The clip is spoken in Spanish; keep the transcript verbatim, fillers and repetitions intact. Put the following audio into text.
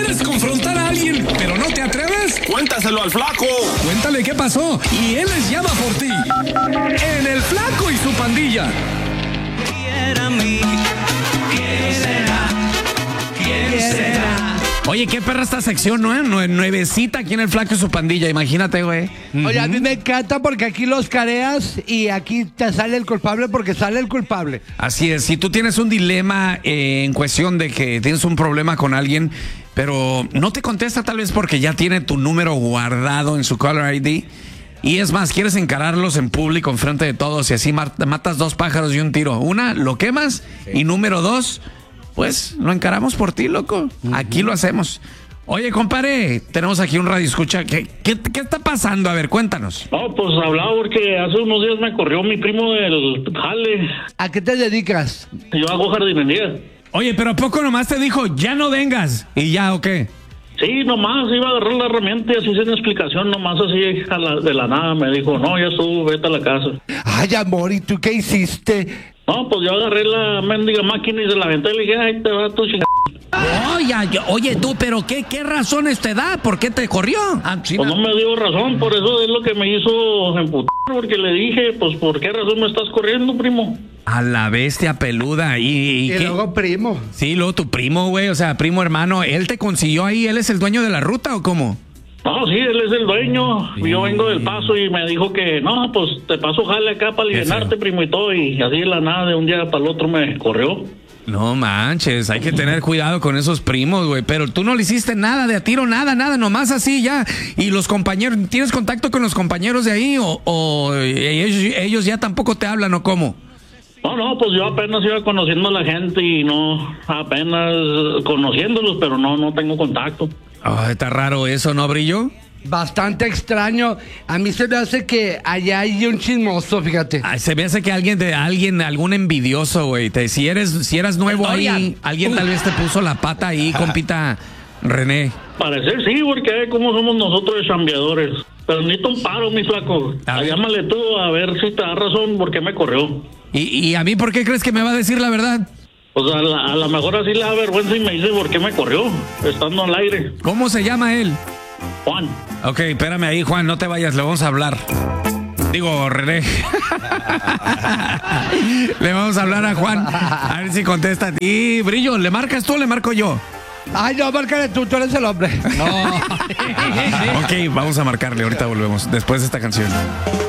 ¿Quieres confrontar a alguien, pero no te atreves? Cuéntaselo al Flaco. Cuéntale qué pasó y él les llama por ti. En El Flaco y su pandilla. ¿Quién será? ¿Quién será? Oye, qué perra esta sección, ¿no? Nue- Nuevecita aquí en El Flaco y su pandilla, imagínate, güey. Oye, a mí me encanta porque aquí los careas y aquí te sale el culpable porque sale el culpable. Así es, si tú tienes un dilema eh, en cuestión de que tienes un problema con alguien, pero no te contesta tal vez porque ya tiene tu número guardado en su caller I D, y es más, quieres encararlos en público, en frente de todos, y así mar- matas dos pájaros de un tiro. Una, lo quemas, y número dos, pues lo encaramos por ti, loco. Aquí lo hacemos. Oye, compadre, tenemos aquí un radio escucha. ¿Qué, qué, qué está pasando? A ver, cuéntanos. No, pues hablaba porque hace unos días me corrió mi primo del jale. ¿A qué te dedicas? Yo hago jardinería. Oye, pero ¿a poco nomás te dijo, ya no vengas? ¿Y ya o qué? Sí, nomás iba a agarrar la herramienta y así sin explicación, nomás así a la- de la nada me dijo, no, ya estuvo, vete a la casa. Ay, amor, ¿y tú qué hiciste? No, pues yo agarré la mendiga máquina y se la aventé y le dije, ay, te va tu chingada. Oye, oye, tú, pero ¿qué, qué razones te da? ¿Por qué te corrió? Ah, sí, Pues no me dio razón, por eso es lo que me hizo emputar, porque le dije, pues, ¿por qué razón me estás corriendo, primo? a la bestia peluda. ¿Y, y Y qué? luego primo. Sí, luego tu primo, güey, o sea, primo hermano, ¿él te consiguió ahí? ¿Él es el dueño de la ruta o cómo? No, sí, él es el dueño. Yo vengo del Paso y me dijo que, no, pues te paso jale acá para alienarte, primo, y todo. Y así de la nada, de un día para el otro me corrió. No manches, hay que tener cuidado con esos primos, güey. Pero tú no le hiciste nada de a tiro, nada, nada, nomás así ya. Y los compañeros, ¿tienes contacto con los compañeros de ahí o, o ellos, ellos ya tampoco te hablan o cómo? No, no, pues yo apenas iba conociendo a la gente y no, apenas conociéndolos, pero no, no tengo contacto. Oh, está raro eso, ¿no, Brillo? Bastante extraño. A mí se me hace que allá hay un chismoso, fíjate. Ay, se me hace que alguien de alguien, algún envidioso, güey. Te- Si eres, si eras nuevo Oigan. ahí, alguien tal vez te puso la pata ahí, compita René. Parecer sí, porque como somos nosotros de chambeadores. Pero necesito un paro, mi flaco. A ver. Llámale tú a ver si te da razón por qué me corrió. ¿Y, y a mí por qué crees que me va a decir la verdad? Pues a la- a lo mejor así le da vergüenza y me dice por qué me corrió, estando al aire. ¿Cómo se llama él? Juan. Ok, espérame ahí, Juan, no te vayas, le vamos a hablar. Digo, René. Le vamos a hablar a Juan, a ver si contesta. Y Brillo, ¿le marcas tú o le marco yo? Ay, no, márcale tú, tú eres el hombre. Ok, vamos a marcarle, ahorita volvemos, después de esta canción.